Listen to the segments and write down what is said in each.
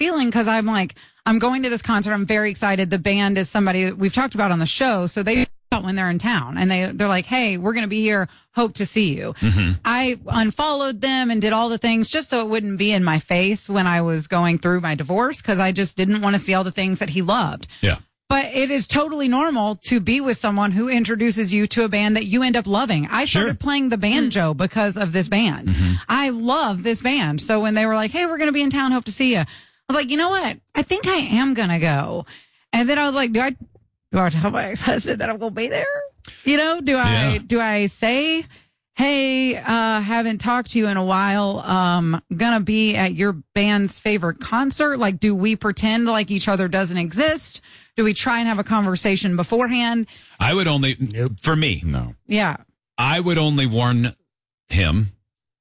feeling because I'm like, I'm going to this concert. I'm very excited. The band is somebody that we've talked about on the show. So they out when they're in town and they're like, hey, we're going to be here. Hope to see you. Mm-hmm. I unfollowed them and did all the things just so it wouldn't be in my face when I was going through my divorce because I just didn't want to see all the things that he loved. Yeah. But it is totally normal to be with someone who introduces you to a band that you end up loving. I started playing the banjo because of this band. Mm-hmm. I love this band. So when they were like, hey, we're going to be in town, hope to see you. I was like, you know what? I think I am going to go. And then I was like, do I tell my ex-husband that I'm going to be there? You know, do I say, hey, haven't talked to you in a while. Gonna be at your band's favorite concert. Like, do we pretend like each other doesn't exist? Do we try and have a conversation beforehand? I would only, for me. No. Yeah. I would only warn him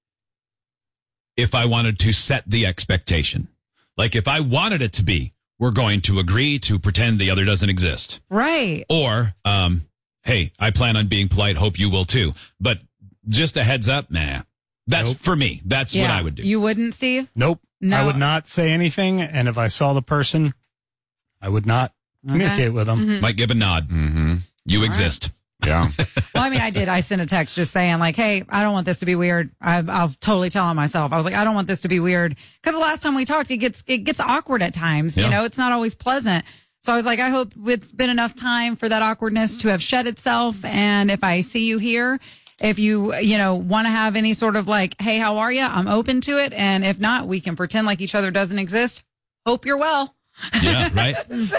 if I wanted to set the expectation. Like if I wanted it to be, we're going to agree to pretend the other doesn't exist. Right. Or, hey, I plan on being polite. Hope you will too. But just a heads up, nah. That's for me. That's what I would do. You wouldn't, Steve? Nope. No. I would not say anything. And if I saw the person, I would not communicate with them. Mm-hmm. Might give a nod. Mm-hmm. You exist. Yeah. Well, I mean, I did. I sent a text just saying like, hey, I don't want this to be weird. I'll totally tell him myself. I was like, I don't want this to be weird. Because the last time we talked, it gets awkward at times. Yeah. You know, it's not always pleasant. So I was like, I hope it's been enough time for that awkwardness to have shed itself. And if I see you here, if you want to have any sort of like, hey, how are you? I'm open to it. And if not, we can pretend like each other doesn't exist. Hope you're well. Yeah, right.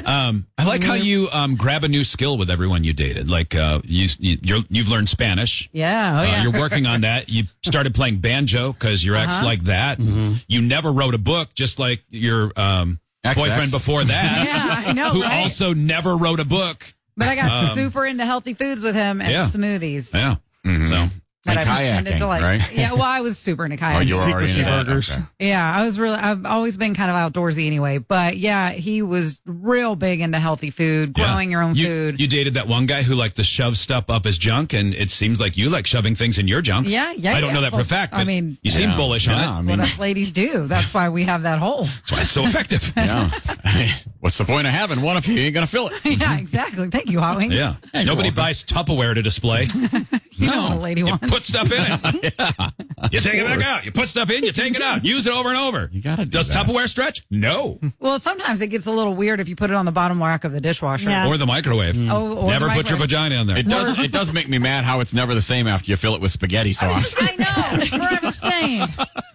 I like how you grab a new skill with everyone you dated. Like you've learned Spanish. Yeah, oh yeah. You're working on that. You started playing banjo because your ex liked that. Mm-hmm. You never wrote a book, just like your boyfriend before that. Yeah, I know. Who right? also never wrote a book. But I got super into healthy foods with him and smoothies. Yeah. Mm-hmm. So. But and I pretended to like, right? Yeah, well, I was super into kayaking. Oh, you were already Secrecy into that. burgers. Okay. Yeah, I've always been kind of outdoorsy anyway. But yeah, he was real big into healthy food, growing your own food. You dated that one guy who liked to shove stuff up his junk, and it seems like you like shoving things in your junk. Yeah. I don't know that for a fact, but I mean, you seem bullish on it. I mean, what us ladies do. That's why we have that hole. That's why it's so effective. Yeah. What's the point of having one if you ain't going to fill it? Yeah, exactly. Thank you, Hot Wings. Yeah. Nobody buys Tupperware to display. You know what a lady wants. Put stuff in it. You take it back out. You put stuff in, you take it out. Use it over and over. You gotta do Does that. Tupperware stretch? No. Well, sometimes it gets a little weird if you put it on the bottom rack of the dishwasher. Yeah. Or the microwave. Oh, or Never the put your microwave. vagina in there. It does make me mad how it's never the same after you fill it with spaghetti sauce. I know. Forever stained.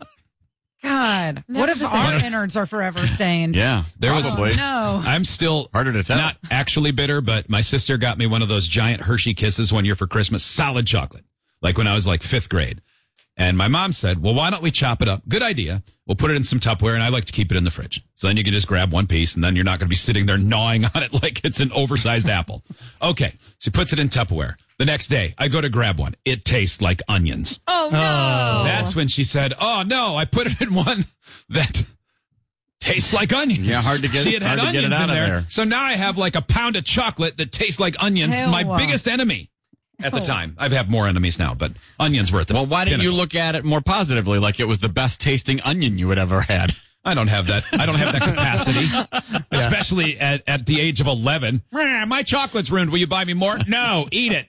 God. What if our innards are forever stained? Yeah, There was- probably. No. I'm still Harder to tell. not actually bitter, but my sister got me one of those giant Hershey Kisses one year for Christmas, solid chocolate, like when I was like 5th grade. And my mom said, well, why don't we chop it up? Good idea. We'll put it in some Tupperware, and I like to keep it in the fridge. So then you can just grab one piece, and then you're not going to be sitting there gnawing on it like it's an oversized apple. Okay, so she puts it in Tupperware. The next day, I go to grab one. It tastes like onions. Oh, no. That's when she said, oh, no, I put it in one that tastes like onions. Yeah, hard to get- She had hard to get onions it out in of there. there. So now I have like a pound of chocolate that tastes like onions. Ew. My biggest enemy at the time. I've had more enemies now, but onions were at the Well, why didn't you pinnacle. look at it more positively, like it was the best tasting onion you had ever had? I don't have that. I don't have that capacity, especially at the age of 11. My chocolate's ruined. Will you buy me more? No, eat it.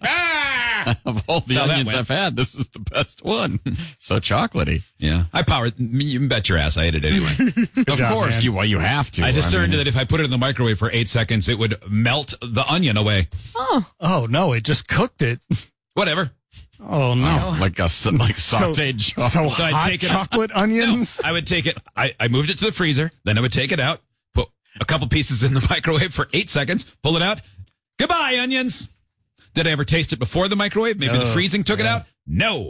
Of all the That's how that onions went. I've had, this is the best one. So chocolatey. Yeah, I powered. You can bet your ass I ate it anyway. Of job, course, man. you have to. I discerned mean, that if I put it in the microwave for 8 seconds, it would melt the onion away. Oh, no, it just cooked it. Whatever. Oh, no. like sauteed chocolate. So So I'd hot take it- chocolate onions? I would take it. I moved it to the freezer. Then I would take it out, put a couple pieces in the microwave for 8 seconds, pull it out. Goodbye, onions. Did I ever taste it before the microwave? Maybe the freezing took it out? No.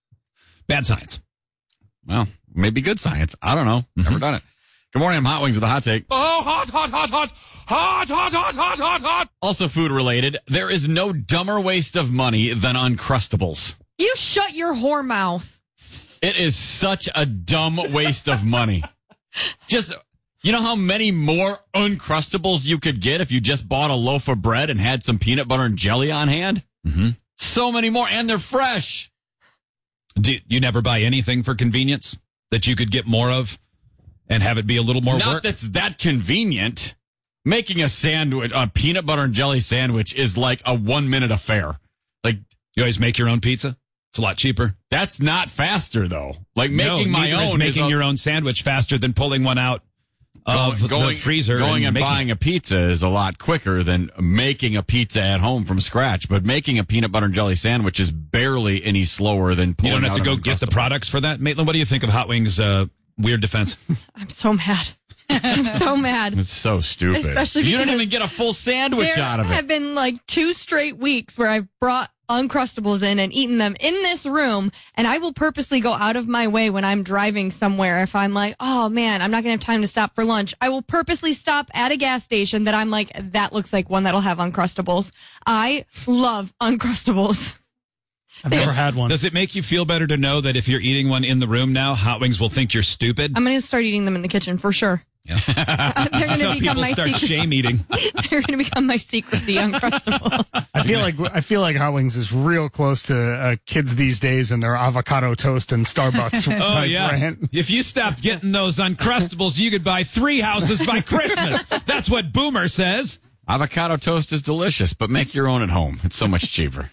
Bad science. Well, maybe good science. I don't know. Never done it. Good morning. I'm Hot Wings with a hot take. Oh, hot, hot, hot, hot. Hot, hot, hot, hot, hot, hot. Also food related. There is no dumber waste of money than Uncrustables. You shut your whore mouth. It is such a dumb waste of money. Just, you know how many more Uncrustables you could get if you just bought a loaf of bread and had some peanut butter and jelly on hand? Mm-hmm. So many more, and they're fresh. Do you never buy anything for convenience that you could get more of and have it be a little more Not work. that's that convenient. Making a sandwich, a peanut butter and jelly sandwich, is like a 1-minute affair. Like, You always make your own pizza? It's a lot cheaper. that's not faster though. Like making my neither is own making is your own sandwich faster than pulling one out of the freezer. Going and making buying a pizza is a lot quicker than making a pizza at home from scratch. But making a peanut butter and jelly sandwich is barely any slower than You pulling don't have out to go an get the Uncrustable. products for that. Maitland, what do you think of Hot Wings' weird defense? I'm so mad. I'm so mad. It's so stupid. Especially You don't because even get a full sandwich There out of have it. been like 2 straight weeks where I've brought Uncrustables in and eaten them in this room, and I will purposely go out of my way when I'm driving somewhere. If I'm like, oh man, I'm not gonna have time to stop for lunch, I will purposely stop at a gas station that I'm like, that looks like one that'll have Uncrustables. I love Uncrustables. I've never had one. Does it make you feel better to know that if you're eating one in the room now, Hot Wings will think you're stupid? I'm gonna start eating them in the kitchen for sure. Yeah. They're This is how gonna become people my start secret. shame eating. They're gonna become my secrecy Uncrustables. I feel like Hot Wings is real close to kids these days and their avocado toast and Starbucks Oh, type yeah. rant. If you stopped getting those Uncrustables, you could buy 3 houses by Christmas. That's what Boomer says. Avocado toast is delicious, but make your own at home. It's so much cheaper.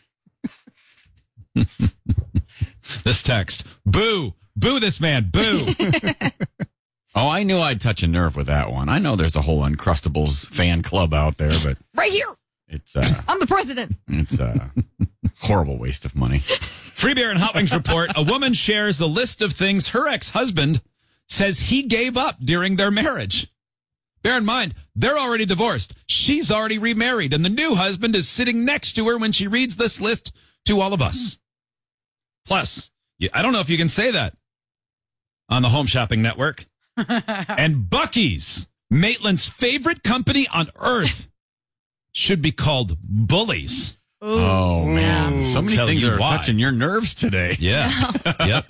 This text. Boo. Boo this man. Boo. Oh, I knew I'd touch a nerve with that one. I know there's a whole Uncrustables fan club out there, but Right here. it's I'm the president. it's a horrible waste of money. Free Beer and Hot Wings report. A woman shares a list of things her ex-husband says he gave up during their marriage. Bear in mind, they're already divorced. She's already remarried, and the new husband is sitting next to her when she reads this list to all of us. Plus, I don't know if you can say that on the Home Shopping Network. And Buc-ee's, Maitland's favorite company on earth, should be called bullies. Oh man, so many Tell things you are why. touching your nerves today. Yeah. Yep.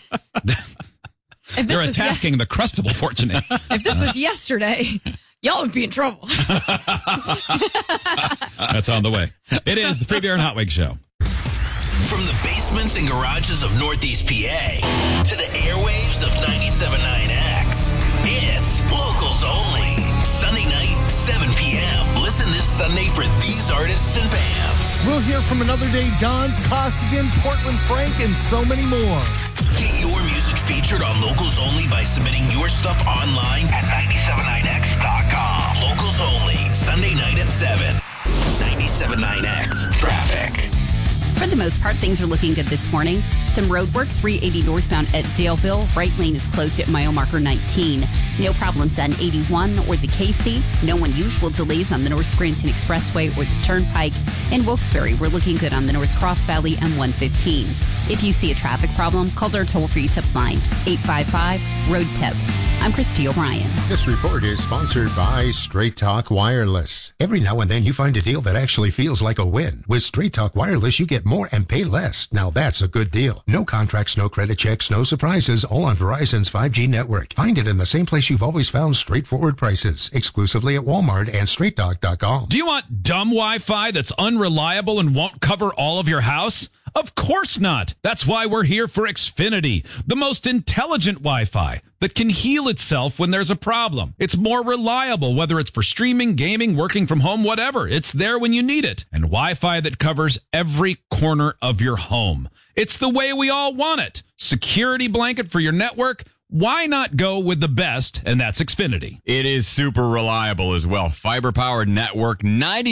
If They're this, was, attacking the Crustable fortunate. if this was yesterday, y'all would be in trouble. That's on the way. It is the Free Beer and Hot Wings Show. From the basements and garages of Northeast PA to the airwaves of 97.9X, it's Locals Only. Sunday night, 7 p.m. Listen this Sunday for these artists and bands. We'll hear from Another Day, Don's, Costigan, Portland Frank, and so many more. Get your music featured on Locals Only by submitting your stuff online at 979x.com. Locals Only, Sunday night at 7. 97.9X Traffic. For the most part, things are looking good this morning. Some road work, 380 northbound at Daleville. Right lane is closed at mile marker 19. No problems on 81 or the Casey. No unusual delays on the North Scranton Expressway or the Turnpike. In Wilkes-Barre, we're looking good on the North Cross Valley and 115. If you see a traffic problem, call our toll-free tip line, 855-ROAD-TIP. I'm Christy O'Brien. This report is sponsored by Straight Talk Wireless. Every now and then you find a deal that actually feels like a win. With Straight Talk Wireless, you get more and pay less. Now that's a good deal. No contracts, no credit checks, no surprises, all on Verizon's 5G network. Find it in the same place you've always found straightforward prices, exclusively at Walmart and StraightTalk.com. Do you want dumb Wi-Fi that's unreliable and won't cover all of your house? Of course not. That's why we're here for Xfinity, the most intelligent Wi-Fi that can heal itself when there's a problem. It's more reliable, whether it's for streaming, gaming, working from home, whatever. It's there when you need it. And Wi-Fi that covers every corner of your home. It's the way we all want it. Security blanket for your network. Why not go with the best? And that's Xfinity. It is super reliable as well. Fiber-powered network,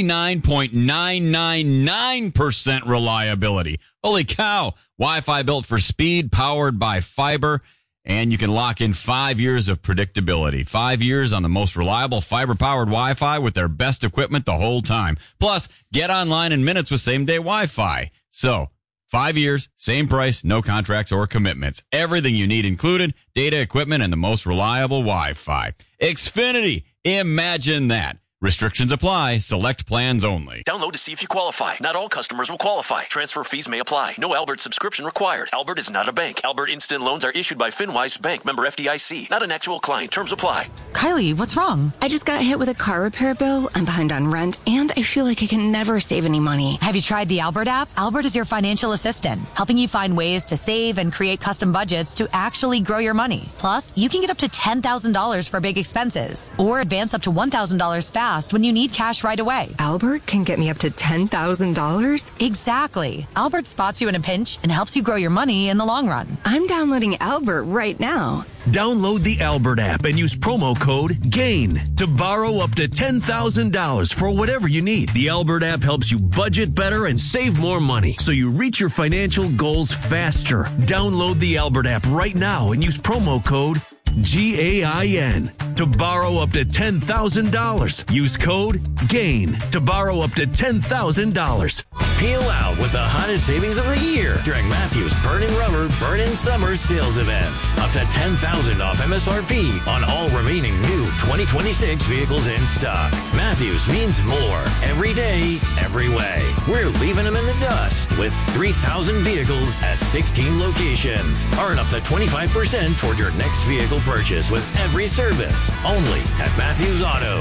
99.999% reliability. Holy cow. Wi-Fi built for speed, powered by fiber, and you can lock in 5 years of predictability. 5 years on the most reliable fiber-powered Wi-Fi with their best equipment the whole time. Plus, get online in minutes with same-day Wi-Fi. So, 5 years, same price, no contracts or commitments. Everything you need included, data, equipment, and the most reliable Wi-Fi. Xfinity, imagine that. Restrictions apply. Select plans only. Download to see if you qualify. Not all customers will qualify. Transfer fees may apply. No Albert subscription required. Albert is not a bank. Albert Instant Loans are issued by FinWise Bank, member FDIC. Not an actual client. Terms apply. Kylie, what's wrong? I just got hit with a car repair bill. I'm behind on rent, and I feel like I can never save any money. Have you tried the Albert app? Albert is your financial assistant, helping you find ways to save and create custom budgets to actually grow your money. Plus, you can get up to $10,000 for big expenses, or advance up to $1,000 fast when you need cash right away. Albert can get me up to $10,000? Exactly. Albert spots you in a pinch and helps you grow your money in the long run. I'm downloading Albert right now. Download the Albert app and use promo code GAIN to borrow up to $10,000 for whatever you need. The Albert app helps you budget better and save more money so you reach your financial goals faster. Download the Albert app right now and use promo code GAIN to borrow up to $10,000. Use code GAIN to borrow up to $10,000. Peel out with the hottest savings of the year during Matthews Burn-In Rubber Burn-In Summer sales event. Up to $10,000 off MSRP on all remaining new 2026 vehicles in stock. Matthews means more every day, every way. We're leaving them in the dust with 3,000 vehicles at 16 locations. Earn up to 25% toward your next vehicle purchase with every service. Only at Matthews Auto.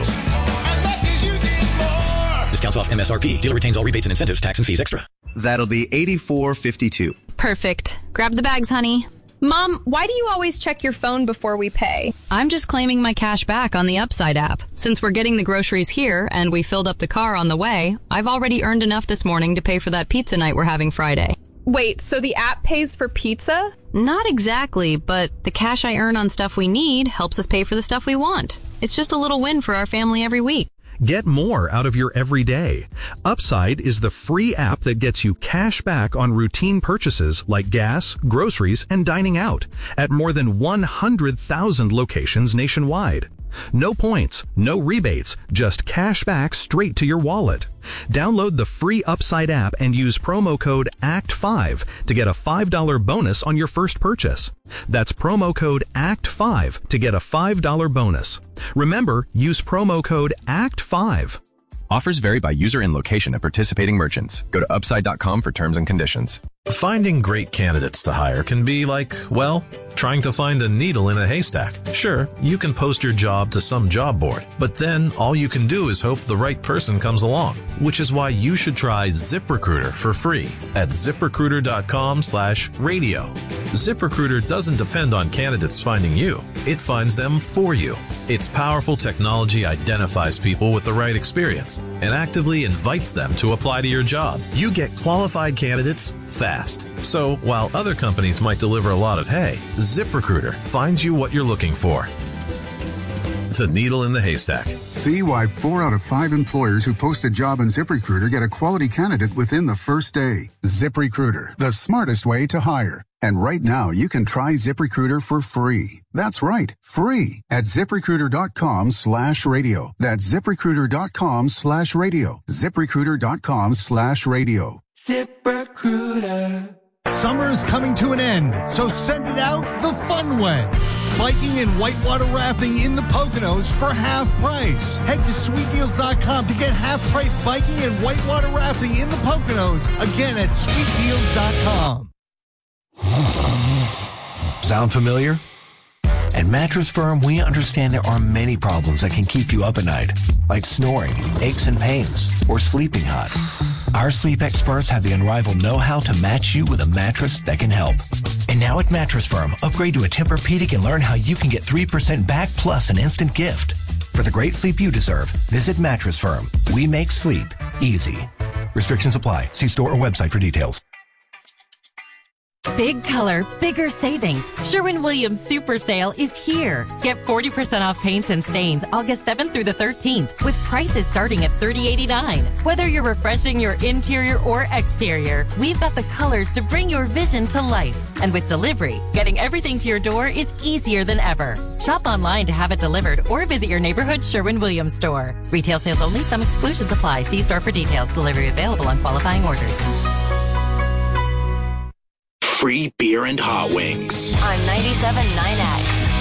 Discounts off MSRP. Dealer retains all rebates and incentives, tax and fees extra. That'll be $84.52. Perfect. Grab the bags, honey. Mom, why do you always check your phone before we pay? I'm just claiming my cash back on the Upside app. Since we're getting the groceries here and we filled up the car on the way, I've already earned enough this morning to pay for that pizza night we're having Friday. Wait, so the app pays for pizza? Not exactly, but the cash I earn on stuff we need helps us pay for the stuff we want. It's just a little win for our family every week. Get more out of your everyday. Upside is the free app that gets you cash back on routine purchases like gas, groceries, and dining out at more than 100,000 locations nationwide. No points, no rebates, just cash back straight to your wallet. Download the free Upside app and use promo code ACT5 to get a $5 bonus on your first purchase. That's promo code ACT5 to get a $5 bonus. Remember, use promo code ACT5. Offers vary by user and location at participating merchants. Go to upside.com for terms and conditions. Finding great candidates to hire can be like, well, trying to find a needle in a haystack. Sure, you can post your job to some job board, but then all you can do is hope the right person comes along, which is why you should try ZipRecruiter for free at ZipRecruiter.com/radio. ZipRecruiter doesn't depend on candidates finding you. It finds them for you. Its powerful technology identifies people with the right experience and actively invites them to apply to your job. You get qualified candidates fast. So while other companies might deliver a lot of hay, ZipRecruiter finds you what you're looking for. The needle in the haystack. See why 4 out of 5 employers who post a job on ZipRecruiter get a quality candidate within the first day. ZipRecruiter, the smartest way to hire. And right now, you can try ZipRecruiter for free. That's right, free at ZipRecruiter.com/radio. That's ZipRecruiter.com/radio. ZipRecruiter.com/radio. ZipRecruiter. Summer's coming to an end, so send it out the fun way. Biking and whitewater rafting in the Poconos for half price. Head to sweetdeals.com to get half price biking and whitewater rafting in the Poconos. Again at sweetdeals.com. Sound familiar? At Mattress Firm, we understand there are many problems that can keep you up at night, like snoring, aches and pains, or sleeping hot. Our sleep experts have the unrivaled know-how to match you with a mattress that can help. And now at Mattress Firm, upgrade to a Tempur-Pedic and learn how you can get 3% back plus an instant gift. For the great sleep you deserve, visit Mattress Firm. We make sleep easy. Restrictions apply. See store or website for details. Big color, bigger savings. Sherwin-Williams Super Sale is here. Get 40% off paints and stains August 7th through the 13th with prices starting at $30.89. Whether you're refreshing your interior or exterior, we've got the colors to bring your vision to life. And with delivery, getting everything to your door is easier than ever. Shop online to have it delivered or visit your neighborhood Sherwin-Williams store. Retail sales only. Some exclusions apply. See store for details. Delivery available on qualifying orders. Free beer and hot wings On 97.9X.